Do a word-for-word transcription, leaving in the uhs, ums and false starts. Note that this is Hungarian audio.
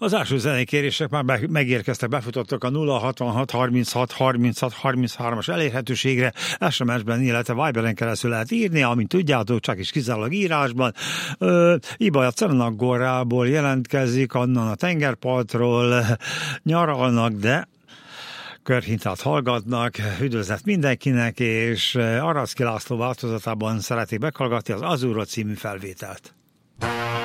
Az első zenei kérések már be, megérkeztek, befutottak a nulla hatvanhat harminchat harminchat harminchárom-as elérhetőségre, es em es-ben, illetve Viberen keresztül lehet írni, amint tudjátok, csak is kizárólag írásban. Ö, Iba a Cernagorából jelentkezik, onnan a tengerpartról nyaralnak, de körhintát hallgatnak, üdvözlet mindenkinek, és Aracki László változatában szeretik meghallgatni az Azura című felvételt.